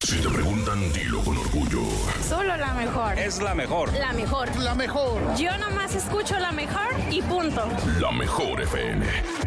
Si te preguntan, dilo con orgullo. Solo la mejor. Es la mejor. La mejor. La mejor. Yo nomás escucho la mejor y punto. La mejor FM.